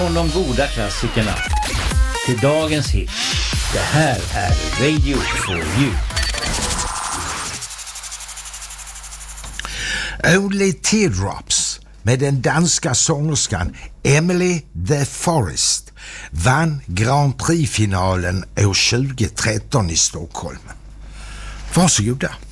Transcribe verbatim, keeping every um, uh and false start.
Från de goda klassikerna till dagens hit. Det här är Radio for You. Only Teardrops med den danska sångerskan Emily the Forest vann Grand Prix-finalen år tjugo tretton i Stockholm. Varsågoda.